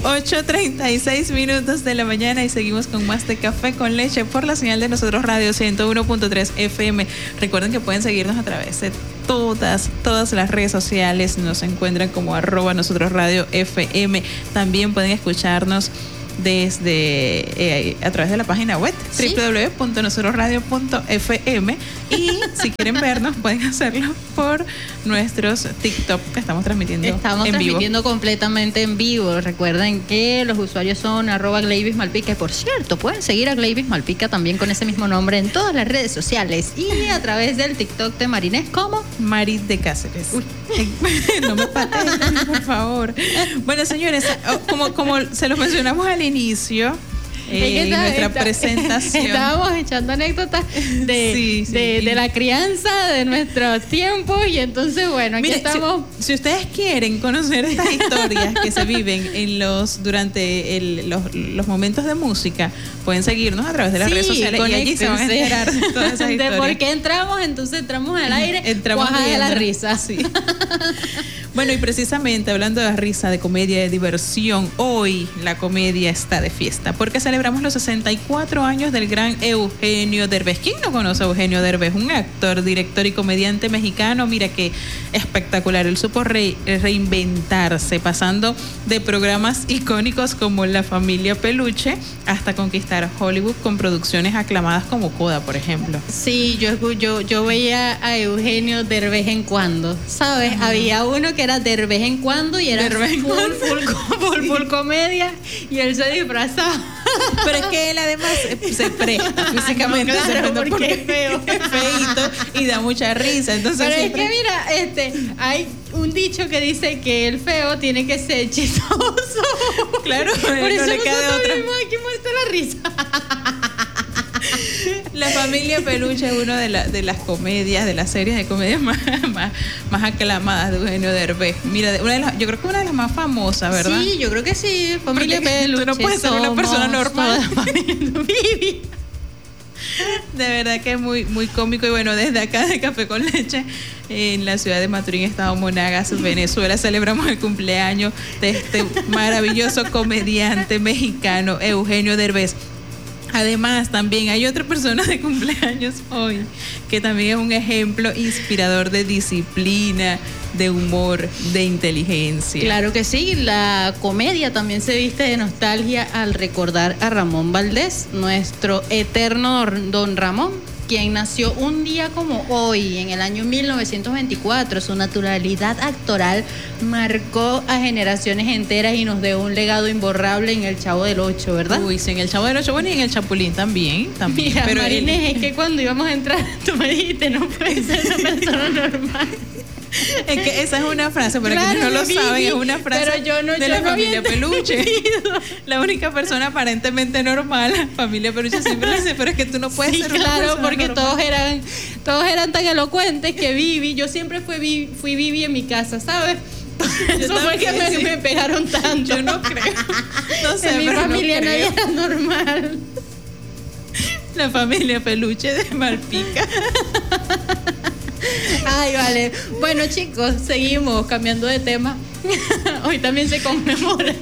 8:36 de la mañana y seguimos con más de Café con Leche por la señal de Nosotros Radio 101.3 FM. Recuerden que pueden seguirnos a través de todas las redes sociales. Nos encuentran como @Nosotros Radio FM. También pueden escucharnos desde a través de la página web www.nosotrosradio.fm y si quieren vernos pueden hacerlo por nuestros TikTok que estamos transmitiendo completamente en vivo. Recuerden que los usuarios son @Gleyvis Malpica. Por cierto, pueden seguir a Gleyvis Malpica también con ese mismo nombre en todas las redes sociales y a través del TikTok de Marinés como Maris de Cáceres. No me pateen, por favor. Bueno, señores, como se los mencionamos al inicio, nuestra presentación. Estábamos echando anécdotas de la crianza, de nuestros tiempos, y entonces, bueno, aquí estamos. Si ustedes quieren conocer estas historias que se viven durante los momentos de música, pueden seguirnos a través de las redes sociales y allí se van a enterar de todas esas historias. De por qué entramos al aire, entramos de la risa. Sí. Bueno, y precisamente hablando de risa, de comedia, de diversión, hoy la comedia está de fiesta porque celebramos los 64 años del gran Eugenio Derbez. ¿Quién no conoce a Eugenio Derbez? Un actor, director y comediante mexicano. Mira qué espectacular. Él supo reinventarse, pasando de programas icónicos como La Familia Peluche hasta conquistar Hollywood con producciones aclamadas como Coda, por ejemplo. Sí, yo veía a Eugenio de vez en cuando, ¿sabes? Había uno que era de vez en cuando y era full comedia y él se disfrazaba. Pero es que él además se presta físicamente, porque es feo. Es feíto y da mucha risa. Entonces pero siempre... es que mira, hay un dicho que dice que el feo tiene que ser chistoso. Claro, por eso no le queda nosotros otra. vimos aquí muestra la risa. La Familia Peluche es una de las comedias, de las series de comedia más aclamadas de Eugenio Derbez. Mira, yo creo que una de las más famosas, ¿verdad? Sí, yo creo que sí. Familia Peluche. Tú no puedes ser una persona normal. De verdad que es muy, muy cómico. Y bueno, desde acá de Café con Leche, en la ciudad de Maturín, estado Monagas, Venezuela, celebramos el cumpleaños de este maravilloso comediante mexicano, Eugenio Derbez. Además, también hay otra persona de cumpleaños hoy que también es un ejemplo inspirador de disciplina, de humor, de inteligencia. Claro que sí, la comedia también se viste de nostalgia al recordar a Ramón Valdés, nuestro eterno don Ramón, quien nació un día como hoy, en el año 1924. Su naturalidad actoral marcó a generaciones enteras y nos dejó un legado imborrable en El Chavo del Ocho, ¿verdad? Uy, sí, en El Chavo del Ocho, bueno, y en El Chapulín también. Mira, pero Marinés, es que cuando íbamos a entrar, tú me dijiste, no puedes ser una persona normal. Es que esa es una frase, pero claro, que no lo saben, es una frase de la Familia Peluche. La única persona aparentemente normal, la Familia Peluche siempre le dice, pero es que tú no puedes ser una persona porque normal. todos eran tan elocuentes que Vivi, yo siempre fui Vivi en mi casa, ¿sabes? Eso fue que me pegaron tanto. Yo no creo. No sé, en mi familia no nadie era normal. La Familia Peluche de Malpica. Ay, vale. Bueno, chicos, seguimos cambiando de tema. Hoy también se conmemora.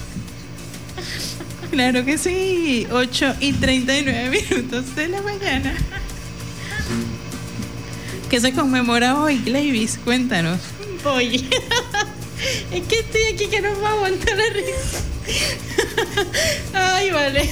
Claro que sí, 8:39 de la mañana. ¿Qué se conmemora hoy, Gleyvis? Cuéntanos. Oye, es que estoy aquí que no me aguanto la risa. Ay, vale.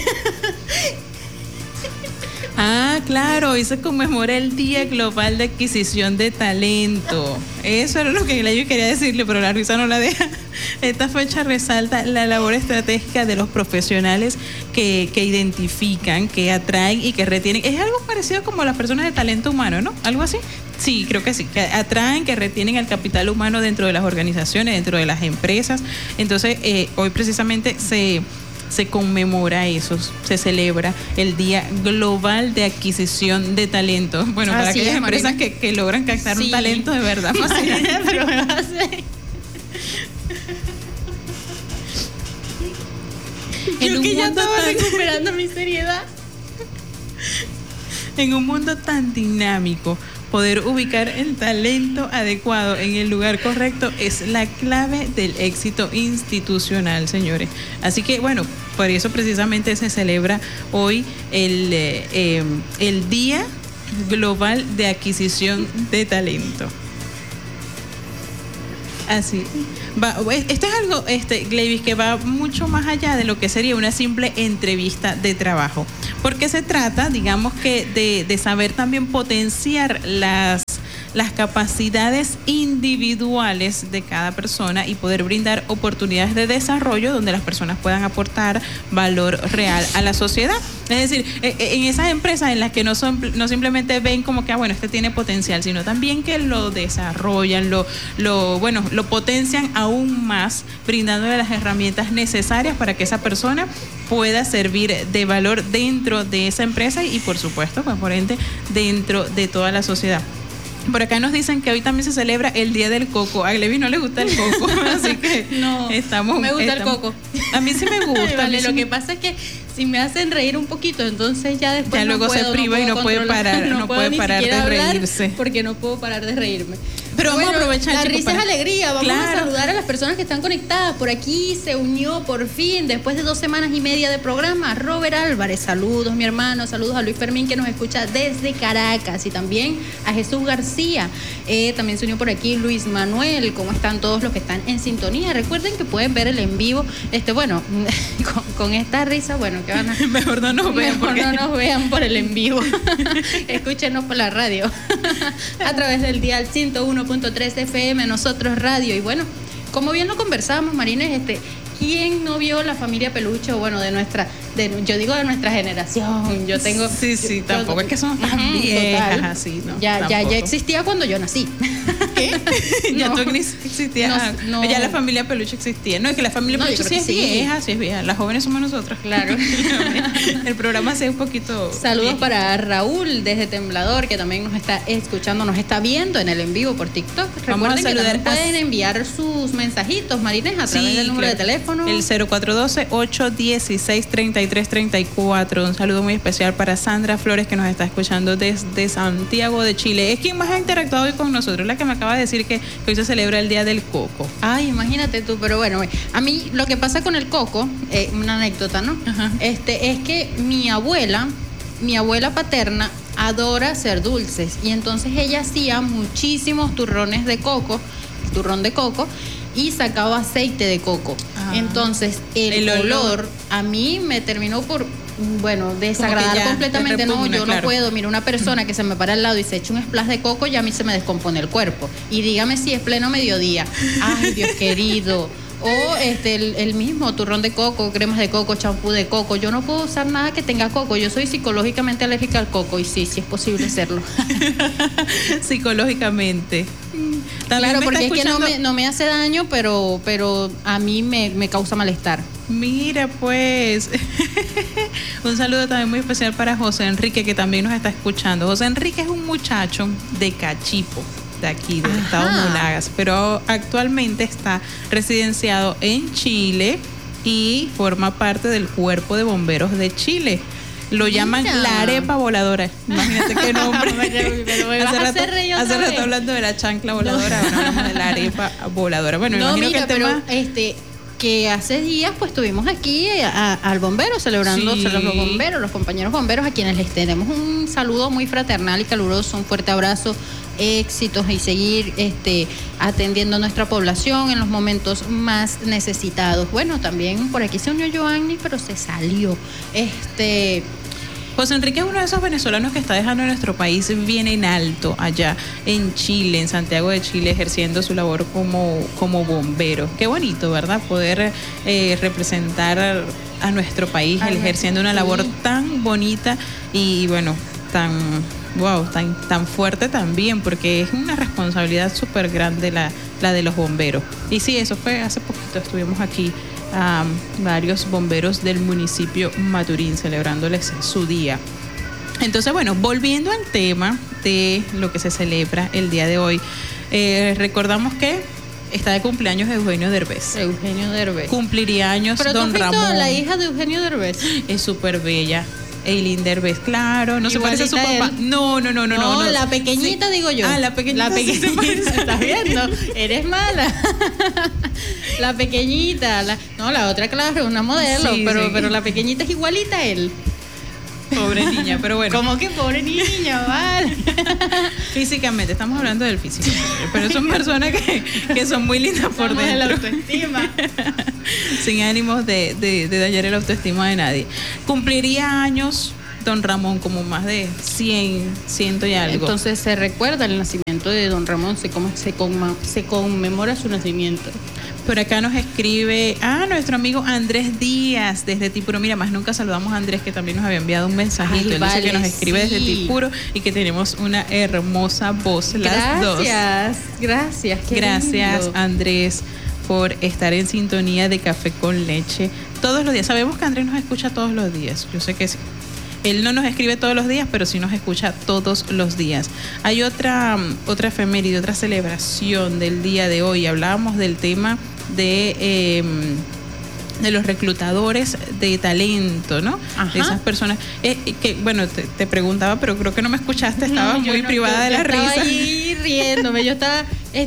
Ah, claro, hoy se conmemora el Día Global de Adquisición de Talento. Eso era lo que yo quería decirle, pero la risa no la deja. Esta fecha resalta la labor estratégica de los profesionales que identifican, que atraen y que retienen. Es algo parecido como las personas de talento humano, ¿no? ¿Algo así? Sí, creo que sí, que atraen, que retienen el capital humano dentro de las organizaciones, dentro de las empresas. Entonces, hoy precisamente se conmemora eso, se celebra el Día Global de Adquisición de Talento. Bueno, para aquellas empresas que logran captar un talento de verdad. Pero me va a hacer. Yo que ya estaba recuperando mi seriedad. En un mundo tan dinámico, poder ubicar el talento adecuado en el lugar correcto es la clave del éxito institucional, señores. Así que, bueno, por eso precisamente se celebra hoy el Día Global de Adquisición de Talento. Así. Esto es algo, Gleivis, que va mucho más allá de lo que sería una simple entrevista de trabajo. Porque se trata, digamos que, de saber también potenciar las capacidades individuales de cada persona y poder brindar oportunidades de desarrollo donde las personas puedan aportar valor real a la sociedad. Es decir, en esas empresas en las que no simplemente ven como que, bueno, este tiene potencial, sino también que lo desarrollan, lo potencian aún más, brindándole las herramientas necesarias para que esa persona pueda servir de valor dentro de esa empresa y, por supuesto, pues, por ende, dentro de toda la sociedad. Por acá nos dicen que hoy también se celebra el Día del Coco. A Gleivis no le gusta el coco, así que no, me gusta el coco. A mí sí me gusta. Vale, lo que pasa es que si me hacen reír un poquito, entonces ya después ya luego no puedo, se priva y no puede parar, no puede parar de reírse. Porque no puedo parar de reírme. Pero bueno, vamos a aprovechar, la risa es alegría. Vamos a claro. saludar a las personas que están conectadas. Por aquí se unió por fin, después de 2 semanas y media de programa, Robert Álvarez. Saludos, mi hermano. Saludos a Luis Fermín, que nos escucha desde Caracas. Y también a Jesús García. También se unió por aquí Luis Manuel. ¿Cómo están todos los que están en sintonía? Recuerden que pueden ver el en vivo. Bueno, con esta risa, bueno, que van a... Mejor no nos vean. Mejor no nos vean por el en vivo. Escúchenos por la radio. A través del dial 101.3 FM, Nosotros Radio. Y bueno, como bien lo conversábamos, Marines, ¿quién no vio La Familia Peluche? Bueno, yo digo de nuestra generación. Yo tengo... Sí, tampoco es que somos tan viejas así, ¿no? Ya existía cuando yo nací. ¿Qué? Ya tú existías. No. Ya La Familia Peluche existía. No, es que La Familia Peluche sí es vieja, sí es vieja. Las jóvenes somos nosotros. Claro. El programa sí es un poquito... Saludos para Raúl desde Temblador, que también nos está escuchando, nos está viendo en el en vivo por TikTok. Vamos a saludar. Que pueden enviar sus mensajitos, Marines, a través del número de teléfono. El 0412-816-3334. Un saludo muy especial para Sandra Flores, que nos está escuchando desde Santiago de Chile. Es quien más ha interactuado hoy con nosotros, la que me acaba de decir que hoy se celebra el Día del Coco. Ay, imagínate tú, pero bueno, a mí lo que pasa con el coco, una anécdota, ¿no? Ajá. Es que mi abuela paterna adora hacer dulces y entonces ella hacía muchísimos turrón de coco y sacaba aceite de coco. Entonces el olor a mí me terminó por desagradar completamente. Repugna, no, yo claro. No puedo. Mira, una persona que se me para al lado y se echa un splash de coco, ya a mí se me descompone el cuerpo. Y dígame si es pleno mediodía. Ay, Dios querido. O el mismo turrón de coco, cremas de coco, champú de coco. Yo no puedo usar nada que tenga coco. Yo soy psicológicamente alérgica al coco y sí es posible serlo. Psicológicamente. Claro, porque es que no me hace daño, pero a mí me causa malestar. Mira, pues, un saludo también muy especial para José Enrique, que también nos está escuchando. José Enrique es un muchacho de Cachipo, de aquí, del estado Monagas, pero actualmente está residenciado en Chile y forma parte del Cuerpo de Bomberos de Chile. Lo llaman la arepa voladora. Imagínate qué nombre. Hace rato hablando de la chancla voladora, ahora hablamos de la arepa voladora. Bueno, imagino que el tema... que hace días pues tuvimos aquí al bombero celebrando los bomberos, los compañeros bomberos, a quienes les tenemos un saludo muy fraternal y caluroso, un fuerte abrazo, éxitos y seguir atendiendo a nuestra población en los momentos más necesitados. Bueno, también por aquí se unió Joanny, pero se salió. José Enrique es uno de esos venezolanos que está dejando nuestro país bien en alto allá en Chile, en Santiago de Chile, ejerciendo su labor como bombero. Qué bonito, ¿verdad? Poder representar a nuestro país, ejerciendo una labor tan bonita y bueno, tan fuerte también, porque es una responsabilidad súper grande la de los bomberos. Y sí, eso fue hace poquito, estuvimos aquí a varios bomberos del municipio Maturín celebrándoles su día. Entonces, bueno, volviendo al tema de lo que se celebra el día de hoy, recordamos que está de cumpleaños Eugenio Derbez. Eugenio Derbez. Cumpliría años Pero Don Ramón. La hija de Eugenio Derbez es súper bella. Eileen Derbez, claro, no se parece a su Igualita papá. él. No, la pequeñita Sí. digo yo. La pequeñita. La sí se pequeñita, parece. ¿estás viendo? Eres mala. La pequeñita, la otra claro, una modelo, Sí, pero sí. pero la pequeñita es igualita a él. Pobre niña, pero bueno. ¿Cómo que pobre niña, vale? Físicamente, estamos hablando del físico, pero son personas que son muy lindas por Estamos en la dentro. autoestima. Sin ánimos de dañar el autoestima de nadie. Cumpliría años don Ramón, como más de 100 y algo. Entonces se recuerda el nacimiento de don Ramón, se conmemora su nacimiento. Por acá nos escribe, nuestro amigo Andrés Díaz desde Tipuro. Mira, más nunca saludamos a Andrés, que también nos había enviado un mensajito. Ay, Él dice vale, que nos escribe sí. desde Tipuro y que tenemos una hermosa voz, las dos. Gracias. Qué Gracias, lindo. Andrés, por estar en sintonía de Café con Leche todos los días. Sabemos que Andrés nos escucha todos los días. Yo sé que sí. Él no nos escribe todos los días, pero sí nos escucha todos los días. Hay otra efeméride, otra celebración del día de hoy. Hablábamos del tema de los reclutadores de talento, ¿no? Ajá. De esas personas que, bueno, te preguntaba, pero creo que no me escuchaste, estaba No, yo muy no, privada de yo la estaba risa. ahí riéndome, yo estaba,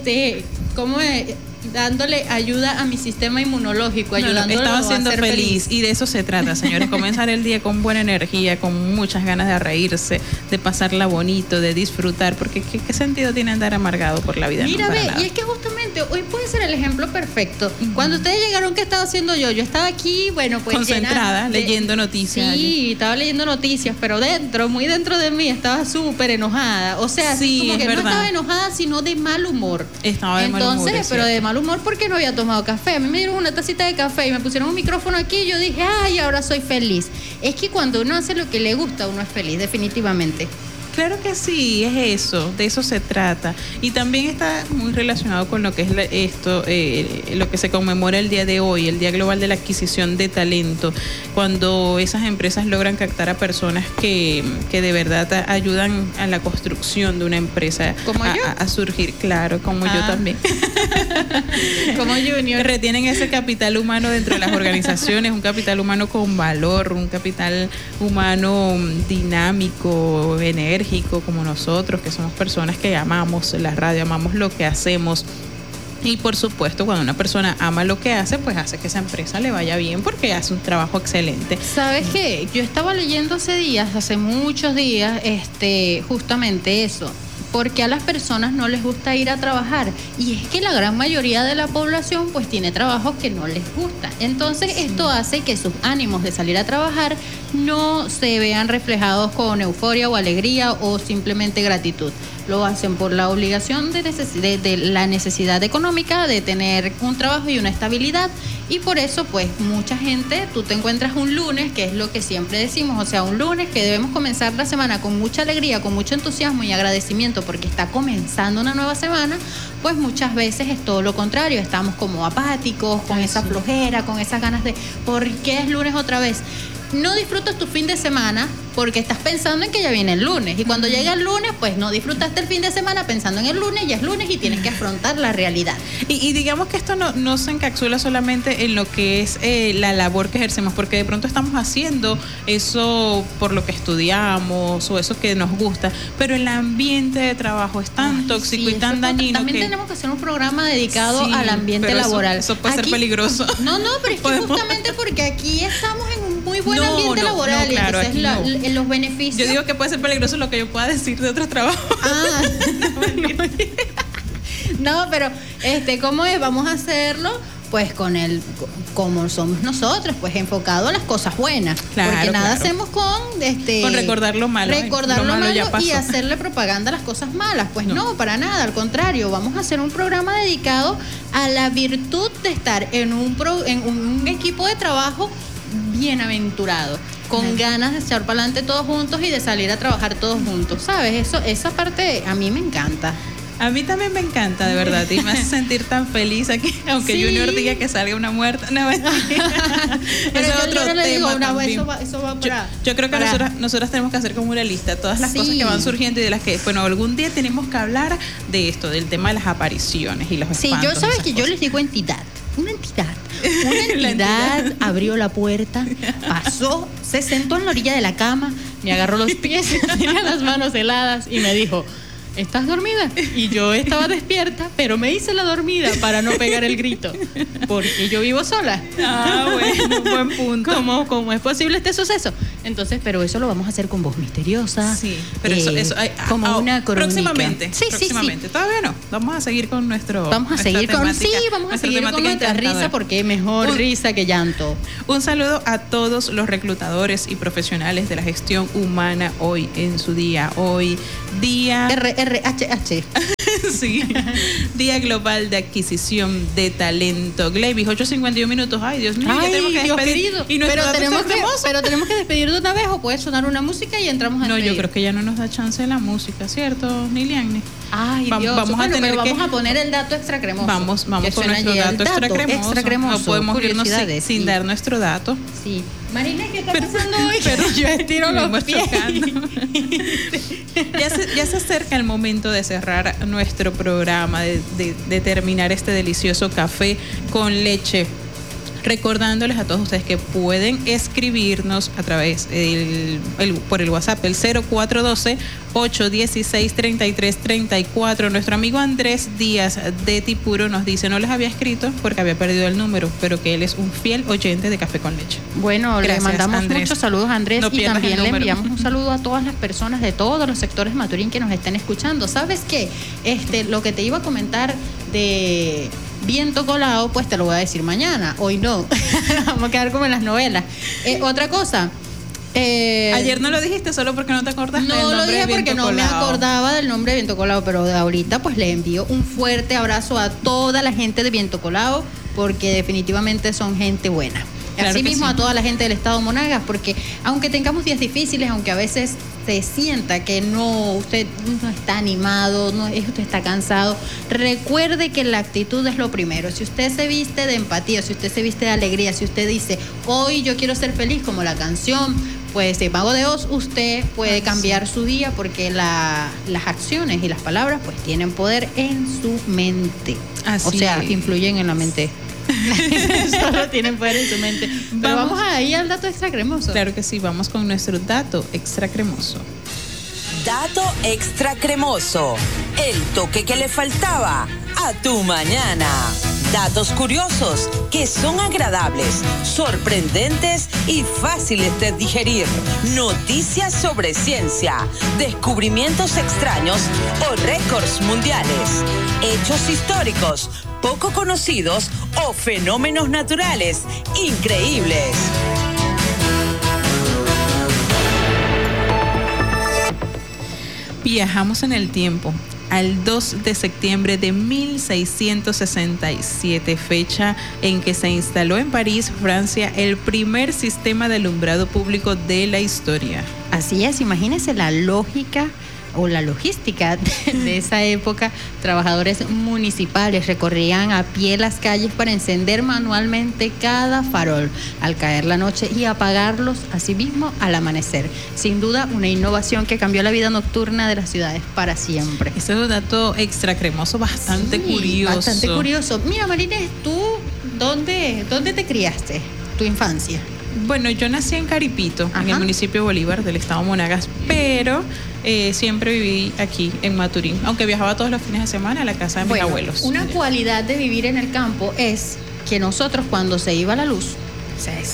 dándole ayuda a mi sistema inmunológico, ayudándolo estaba siendo a ser feliz y de eso se trata, señores. Comenzar el día con buena energía, con muchas ganas de reírse, de pasarla bonito, de disfrutar, porque ¿qué sentido tiene andar amargado por la vida? Mira, No, para ve, nada. y es que justamente hoy puede ser el ejemplo perfecto. Cuando ustedes llegaron, ¿qué estaba haciendo yo? Yo estaba aquí, bueno, pues Concentrada, llena de- leyendo noticias. Sí, estaba leyendo noticias, pero muy dentro de mí, estaba súper enojada. O sea, Sí, como es que verdad. no estaba enojada, sino de mal humor. Estaba de mal humor, Entonces, es pero de cierto. mal humor porque no había tomado café. A mí me dieron una tacita de café y me pusieron un micrófono aquí y yo dije, ay, ahora soy feliz. Es que cuando uno hace lo que le gusta, uno es feliz, definitivamente. Claro que sí, es eso, de eso se trata. Y también está muy relacionado con lo que es lo que se conmemora el día de hoy, el Día Global de la Adquisición de Talento, cuando esas empresas logran captar a personas que de verdad ayudan a la construcción de una empresa. ¿Como yo? A surgir, claro, como yo también. Como Junior. Retienen ese capital humano dentro de las organizaciones, un capital humano con valor, un capital humano dinámico, enérgico, como nosotros, que somos personas que amamos la radio, amamos lo que hacemos. Y por supuesto, cuando una persona ama lo que hace, pues hace que esa empresa le vaya bien porque hace un trabajo excelente. ¿Sabes qué? Yo estaba leyendo hace muchos días, justamente eso. Porque a las personas no les gusta ir a trabajar. Y es que la gran mayoría de la población pues tiene trabajos que no les gusta. Entonces esto hace que sus ánimos de salir a trabajar no se vean reflejados con euforia o alegría o simplemente gratitud. Lo hacen por la obligación de la necesidad económica de tener un trabajo y una estabilidad. Y por eso, pues, mucha gente, tú te encuentras un lunes, que es lo que siempre decimos, o sea, un lunes que debemos comenzar la semana con mucha alegría, con mucho entusiasmo y agradecimiento porque está comenzando una nueva semana, pues muchas veces es todo lo contrario, estamos como apáticos, con esa flojera, con esas ganas de, ¿por qué es lunes otra vez? No disfrutas tu fin de semana porque estás pensando en que ya viene el lunes. Y cuando llega el lunes, pues no disfrutaste el fin de semana pensando en el lunes, ya es lunes y tienes que afrontar la realidad. Y digamos que esto no se encapsula solamente en lo que es la labor que ejercemos, porque de pronto estamos haciendo eso por lo que estudiamos o eso que nos gusta, pero el ambiente de trabajo es tan tóxico y tan dañino. También que tenemos que hacer un programa dedicado Sí, al ambiente pero laboral. Eso puede ser peligroso. No, pero es que Podemos- justamente porque aquí estamos en un muy buen No, ambiente no, laboral no, claro, y aquí entonces los beneficios. Yo digo que puede ser peligroso lo que yo pueda decir de otros trabajos. Ah, no, pero ¿cómo es? Vamos a hacerlo pues como somos nosotros, pues enfocado a las cosas buenas. Claro, porque nada claro. hacemos con recordar lo malo. Recordar lo malo ya pasó. y hacerle propaganda a las cosas malas. Pues no, para nada, al contrario, vamos a hacer un programa dedicado a la virtud de estar en un equipo de trabajo bienaventurado, con ganas de echar para adelante todos juntos y de salir a trabajar todos juntos, ¿sabes? Esa parte a mí me encanta. A mí también me encanta, de verdad, y me hace sentir tan feliz aquí, aunque Sí. Junior diga que salga una muerta. No, mentira. Pero Ese es yo otro no le digo, tema no, también. eso va para... Yo creo que nosotras tenemos que hacer como una lista, todas las Sí. cosas que van surgiendo y de las que, bueno, algún día tenemos que hablar de esto, del tema de las apariciones y los Sí, espantos. yo sabes esas que yo cosas. les digo entidad. Una entidad abrió la puerta, pasó, se sentó en la orilla de la cama, me agarró los pies, tenía las manos heladas y me dijo: ¿estás dormida? Y yo estaba despierta, pero me hice la dormida para no pegar el grito, porque yo vivo sola. Bueno, buen punto. ¿Cómo es posible este suceso? Entonces, pero eso lo vamos a hacer con voz misteriosa. Sí, pero eso como una crónica. Próximamente. Sí. Todavía no. Vamos a seguir con nuestra temática, con nuestra risa, porque es mejor risa que llanto. Un saludo a todos los reclutadores y profesionales de la gestión humana hoy en su día. Hoy día RHH. Sí. Día Global de Adquisición de Talento. Gleivis, 8:51 minutos. Ay, Dios mío, ya tenemos que despedir. Y pero tenemos que despedir de una vez, o puede sonar una música y entramos a despedir. No, yo creo que ya no nos da chance la música, ¿cierto, Niliane? Ay, Dios. Vamos a poner el dato extra cremoso. Vamos con nuestro dato extra cremoso. No podemos irnos sin dar nuestro dato. Sí. Marina, ¿qué está pasando hoy? Pero yo estiro los pies. Ya se acerca el momento de cerrar nuestro programa, de terminar este delicioso café con leche. Recordándoles a todos ustedes que pueden escribirnos a través por el WhatsApp, el 0412-816-3334. Nuestro amigo Andrés Díaz de Tipuro nos dice: no les había escrito porque había perdido el número, pero que él es un fiel oyente de Café con Leche. Bueno, gracias, le mandamos Andrés. Muchos saludos a Andrés, y también le enviamos un saludo a todas las personas de todos los sectores Maturín que nos estén escuchando. ¿Sabes qué? Lo que te iba a comentar de Viento Colado, pues te lo voy a decir mañana. Hoy no. Vamos a quedar como en las novelas. Otra cosa. Ayer no lo dijiste solo porque no te acordaste del nombre. No lo dije porque no me Colado. acordaba del nombre de Viento Colado, pero de ahorita pues le envío un fuerte abrazo a toda la gente de Viento Colado, porque definitivamente son gente buena. Claro. Asimismo, sí, a toda la gente del estado Monagas, porque aunque tengamos días difíciles, aunque a veces se sienta que usted no está animado, usted está cansado, recuerde que la actitud es lo primero. Si usted se viste de empatía, si usted se viste de alegría, si usted dice: hoy yo quiero ser feliz, como la canción, pues de Mago de Oz, usted puede cambiar su día, porque las acciones y las palabras pues tienen poder en su mente. O sea, influyen en la mente. Solo tienen poder en su mente. Pero vamos ahí al dato extra cremoso. Claro que sí, vamos con nuestro dato extra cremoso. Dato extra cremoso. El toque que le faltaba a tu mañana. Datos curiosos que son agradables, sorprendentes y fáciles de digerir. Noticias sobre ciencia, descubrimientos extraños o récords mundiales. Hechos históricos poco conocidos o fenómenos naturales increíbles. Viajamos en el tiempo al 2 de septiembre de 1667, fecha en que se instaló en París, Francia, el primer sistema de alumbrado público de la historia. Así es, imagínense la lógica o la logística de esa época. Trabajadores municipales recorrían a pie las calles para encender manualmente cada farol al caer la noche y apagarlos asimismo al amanecer. Sin duda, una innovación que cambió la vida nocturna de las ciudades para siempre. Ese es un dato extra cremoso bastante curioso. Bastante curioso. Mira, Marines, ¿tú dónde te criaste tu infancia? Bueno, yo nací en Caripito, en el municipio de Bolívar, del estado Monagas, pero siempre viví aquí en Maturín, aunque viajaba todos los fines de semana a la casa de mis abuelos. Una cualidad de vivir en el campo es que nosotros, cuando se iba la luz, o sea,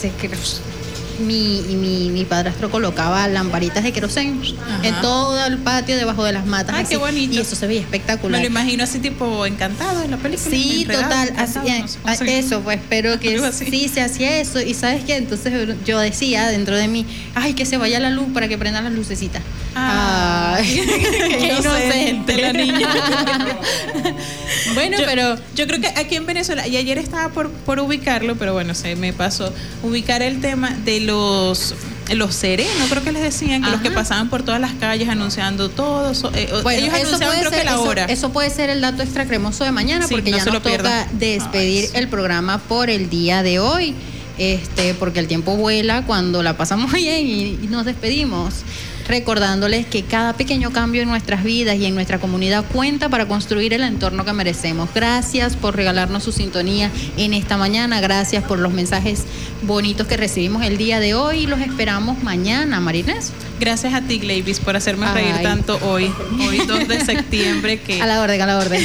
mi padrastro colocaba lamparitas de queroseno en todo el patio debajo de las matas. Ay, qué bonito. Y eso se veía espectacular. Me lo imagino así tipo Encantado en la película. Sí, total, eso pues, pero que sí se hacía eso. Y ¿sabes qué? Entonces yo decía dentro de mí: ay, que se vaya la luz para que prendan las lucecitas. Ay, qué inocente la niña. Bueno, pero yo creo que aquí en Venezuela, y ayer estaba por ubicarlo, pero bueno, se me pasó ubicar el tema de los serenos, creo que les decían, que los que pasaban por todas las calles anunciando todo. Ellos anunciaban, creo que la hora. Eso puede ser el dato extra cremoso de mañana, porque ya nos toca despedir el programa por el día de hoy. Porque el tiempo vuela cuando la pasamos bien y nos despedimos. recordándoles que cada pequeño cambio en nuestras vidas y en nuestra comunidad cuenta para construir el entorno que merecemos. Gracias por regalarnos su sintonía en esta mañana, gracias por los mensajes bonitos que recibimos el día de hoy y los esperamos mañana, Marinés. Gracias a ti, Gleyvis, por hacerme reír tanto hoy 2 de septiembre. Que... A la orden.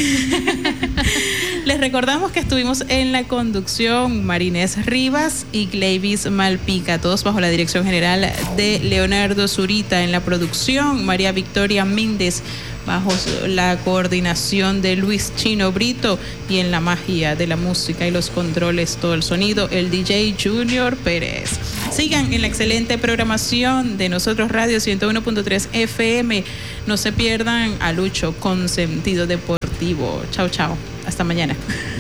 Les recordamos que estuvimos en la conducción Marinés Rivas y Gleyvis Malpica, todos bajo la dirección general de Leonardo Zurita. En la producción, María Victoria Méndez, bajo la coordinación de Luis Chino Brito, y en la magia de la música y los controles, todo el sonido, el DJ Junior Pérez. Sigan en la excelente programación de Nosotros Radio 101.3 FM. No se pierdan a Lucho con Sentido Deportivo. Chao, chao. Hasta mañana.